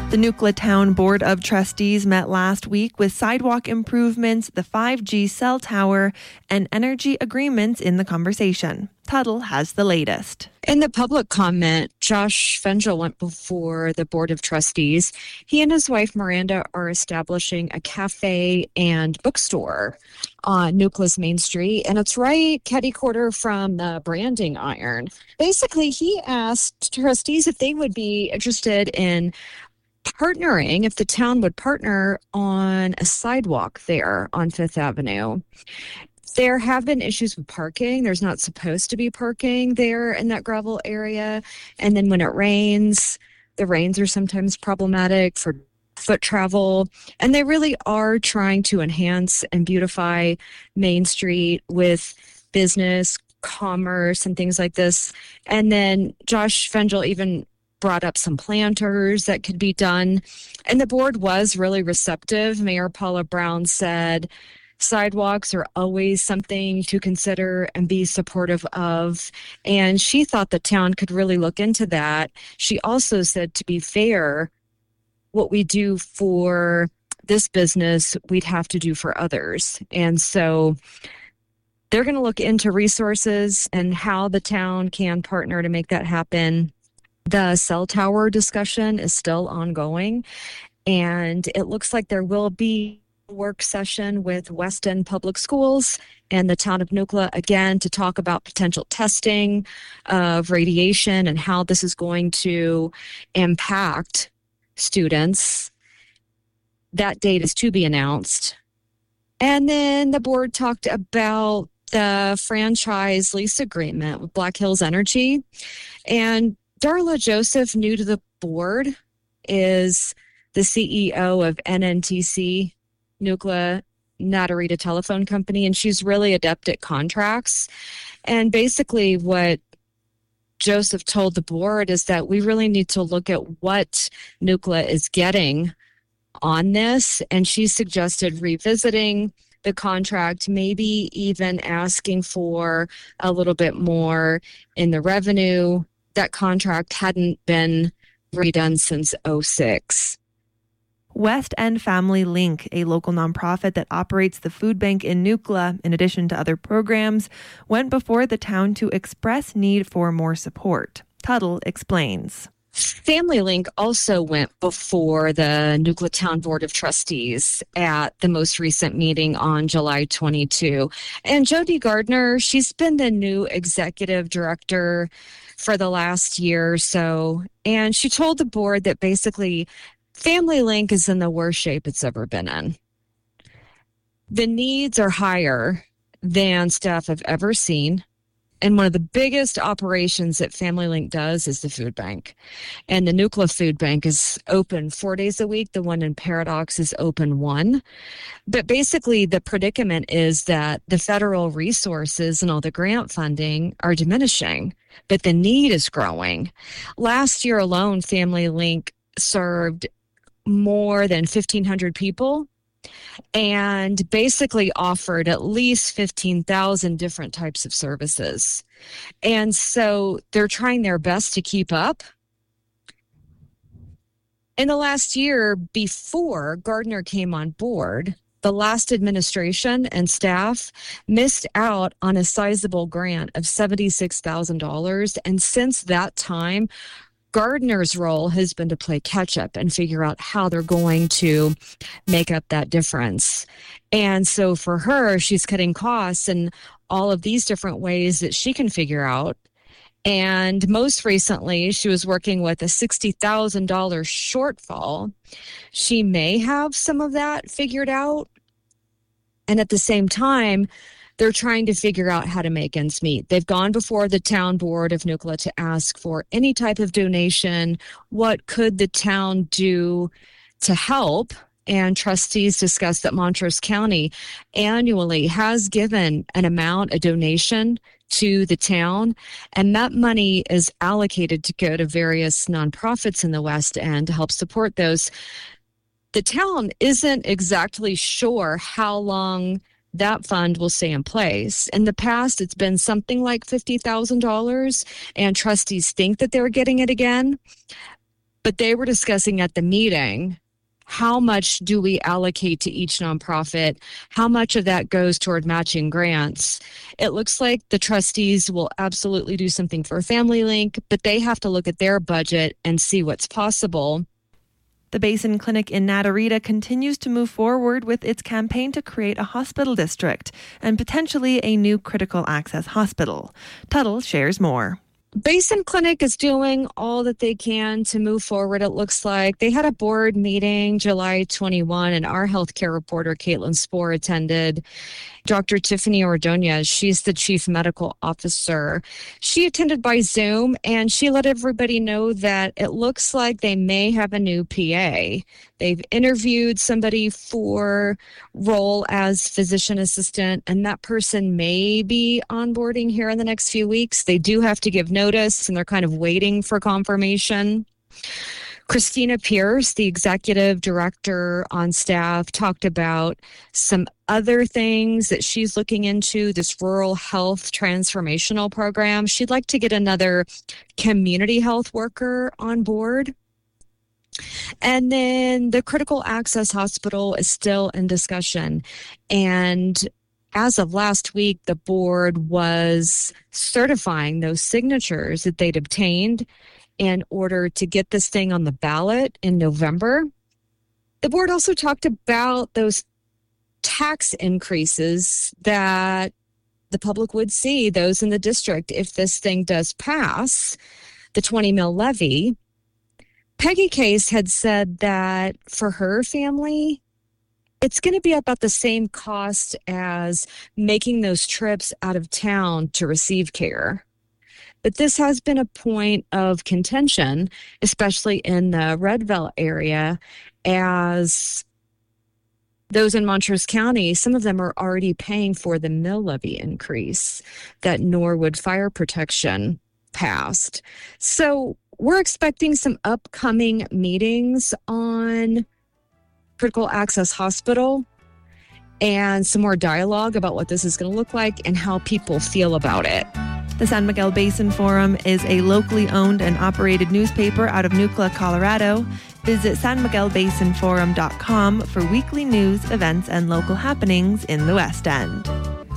The Nukla Town Board of Trustees met last week with sidewalk improvements, the 5G cell tower, and energy agreements in the conversation. Tuttle has the latest. In the public comment, Josh Fengel went before the Board of Trustees. He and his wife, Miranda, are establishing a cafe and bookstore on Nukla's Main Street, and it's right catty-corner from the branding iron. Basically, he asked trustees if they would be interested in partnering, if the town would partner on a sidewalk there on Fifth Avenue. There have been issues with parking. There's not supposed to be parking there in that gravel area. And then when it rains, the rains are sometimes problematic for foot travel. And they really are trying to enhance and beautify Main Street with business, commerce, and things like this. And then Josh Fengel even brought up some planters that could be done. And the board was really receptive. Mayor Paula Brown said sidewalks are always something to consider and be supportive of. And she thought the town could really look into that. She also said, to be fair, what we do for this business, we'd have to do for others. And so they're going to look into resources and how the town can partner to make that happen. The cell tower discussion is still ongoing, and it looks like there will be a work session with West End Public Schools and the town of Nukla again to talk about potential testing of radiation and how this is going to impact students. That date is to be announced. And then the board talked about the franchise lease agreement with Black Hills Energy, and Darla Joseph, new to the board, is the CEO of NNTC, Nukla Natarita Telephone Company, and she's really adept at contracts. And basically what Joseph told the board is that we really need to look at what Nukla is getting on this, and she suggested revisiting the contract, maybe even asking for a little bit more in the revenue. That contract hadn't been redone since 2006. West End Family Link, a local nonprofit that operates the food bank in Nukla, in addition to other programs, went before the town to express need for more support. Tuttle explains. Family Link also went before the Nukla Town Board of Trustees at the most recent meeting on July 22. And Jody Gardner, she's been the new executive director for the last year or so. And she told the board that basically Family Link is in the worst shape it's ever been in. The needs are higher than staff have ever seen. And one of the biggest operations that Family Link does is the food bank. And the Nukla Food Bank is open 4 days a week. The one in Paradox is open 1. But basically, the predicament is that the federal resources and all the grant funding are diminishing, but the need is growing. Last year alone, Family Link served more than 1,500 people and basically offered at least 15,000 different types of services. And so they're trying their best to keep up. In the last year, before Gardner came on board, the last administration and staff missed out on a sizable grant of $76,000. And since that time, Gardner's role has been to play catch up and figure out how they're going to make up that difference. And so for her, she's cutting costs in all of these different ways that she can figure out. And most recently, she was working with a $60,000 shortfall. She may have some of that figured out. And at the same time, they're trying to figure out how to make ends meet. They've gone before the town board of Nukla to ask for any type of donation. What could the town do to help? And trustees discussed that Montrose County annually has given an amount, a donation to the town, and that money is allocated to go to various nonprofits in the West End to help support those. The town isn't exactly sure how long that fund will stay in place. In the past, it's been something like $50,000, and trustees think that they're getting it again. But they were discussing at the meeting, how much do we allocate to each nonprofit? How much of that goes toward matching grants? It looks like the trustees will absolutely do something for Family Link, but they have to look at their budget and see what's possible. The Basin Clinic in Natarita continues to move forward with its campaign to create a hospital district and potentially a new critical access hospital. Tuttle shares more. Basin Clinic is doing all that they can to move forward, it looks like. They had a board meeting July 21, and our healthcare reporter, Caitlin Spohr, attended. Dr. Tiffany Ordonez, she's the chief medical officer. She attended by Zoom, and she let everybody know that it looks like they may have a new PA. They've interviewed somebody for role as physician assistant, and that person may be onboarding here in the next few weeks. They do have to give notice, and they're kind of waiting for confirmation. Christina Pierce, the executive director on staff, talked about some other things that she's looking into, this rural health transformational program. She'd like to get another community health worker on board. And then the critical access hospital is still in discussion. And as of last week, the board was certifying those signatures that they'd obtained in order to get this thing on the ballot in November. The board also talked about those tax increases that the public would see, those in the district, if this thing does pass, the 20 mil levy. Peggy Case had said that for her family, it's going to be about the same cost as making those trips out of town to receive care. But this has been a point of contention, especially in the Redville area, as those in Montrose County, some of them are already paying for the mill levy increase that Norwood Fire Protection passed. So we're expecting some upcoming meetings on Critical Access Hospital and some more dialogue about what this is going to look like and how people feel about it. The San Miguel Basin Forum is a locally owned and operated newspaper out of Nucla, Colorado. Visit sanmiguelbasinforum.com for weekly news, events, and local happenings in the West End.